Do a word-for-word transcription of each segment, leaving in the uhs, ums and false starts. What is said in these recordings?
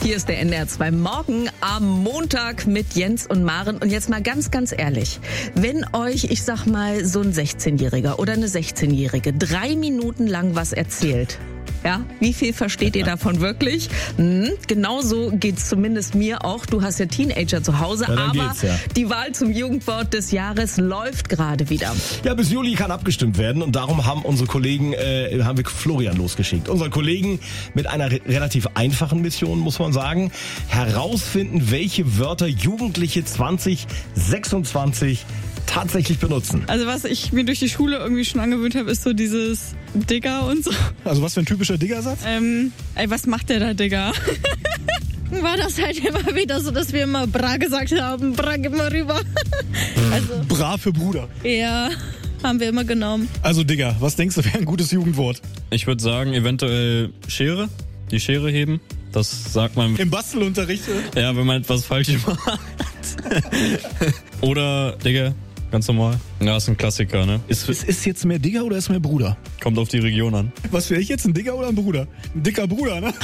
Hier ist der N D R zwei Morgen am Montag mit Jens und Maren. Und jetzt mal ganz, ganz ehrlich, wenn euch, ich sag mal, so ein sechzehnjähriger oder eine sechzehnjährige drei Minuten lang was erzählt, ja, wie viel versteht ihr davon wirklich? Hm, genauso geht's zumindest mir auch. Du hast ja Teenager zu Hause, ja, aber geht's, ja. Die Wahl zum Jugendwort des Jahres läuft gerade wieder. Ja, bis Juli kann abgestimmt werden und darum haben unsere Kollegen, äh, haben wir Florian losgeschickt. Unsere Kollegen mit einer re- relativ einfachen Mission, muss man sagen, herausfinden, welche Wörter Jugendliche zwanzig sechsundzwanzig tatsächlich benutzen. Also was ich mir durch die Schule irgendwie schon angewöhnt habe, ist so dieses Digger und so. Also was für ein typischer Digger-Satz? Ähm, ey, was macht der da, Digger? War das halt immer wieder so, dass wir immer Bra gesagt haben. Bra, gib mal rüber. Also, Bra für Bruder. Ja, haben wir immer genommen. Also Digger, was denkst du wäre ein gutes Jugendwort? Ich würde sagen, eventuell Schere. Die Schere heben. Das sagt man. Im Bastelunterricht? Ja, wenn man etwas falsch macht. Oder, Digga, ganz normal. Ja, ist ein Klassiker, ne? Ist, Ist, ist jetzt mehr Digger oder ist mehr Bruder? kommt auf die Region an. Was wäre ich jetzt, ein Digger oder ein Bruder? Ein dicker Bruder, ne?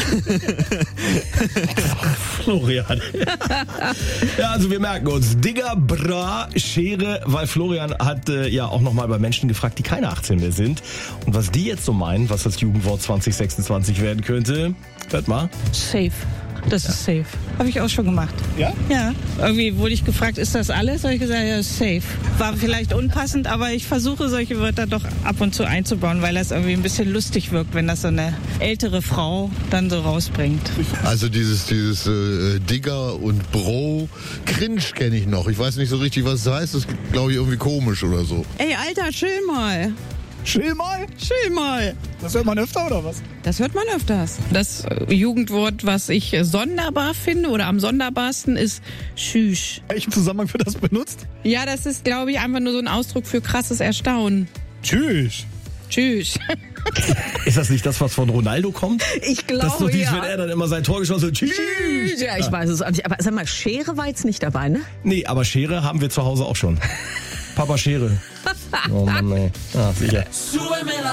Florian. Ja, also wir merken uns. Digger, Bra, Schere, weil Florian hat äh, ja auch nochmal bei Menschen gefragt, die keine achtzehn mehr sind. Und was die jetzt so meinen, was das Jugendwort zwanzig sechsundzwanzig werden könnte, hört mal. Safe. Das ist safe. Habe ich auch schon gemacht. Ja? Ja. Irgendwie wurde ich gefragt, ist das alles? Habe ich gesagt, ja, safe. War vielleicht unpassend, aber ich versuche solche Wörter doch ab und zu einzubauen, weil das irgendwie ein bisschen lustig wirkt, wenn das so eine ältere Frau dann so rausbringt. Also dieses, dieses äh, Digger und Bro, Cringe kenne ich noch. Ich weiß nicht so richtig, was das heißt. Das ist, glaube ich, irgendwie komisch oder so. Ey, Alter, chill mal. Chill mal? Chill mal. Das hört man öfter oder was? Das hört man öfters. Das äh, Jugendwort, was ich äh, sonderbar finde oder am sonderbarsten ist Schüsch. Welchen Zusammenhang wird das benutzt? Ja, das ist, glaube ich, einfach nur so ein Ausdruck für krasses Erstaunen. Tschüss. Tschüss. Ist das nicht das, was von Ronaldo kommt? Ich Das ist doch glaube, dies, ja. wenn er dann immer sein Tor geschossen hat. Tschüss. Ja, ich weiß es auch nicht. Aber sag mal, Schere war jetzt nicht dabei, ne? Nee, aber Schere haben wir zu Hause auch schon. Papa Schere. Oh Mann, ey. Ah, sicher.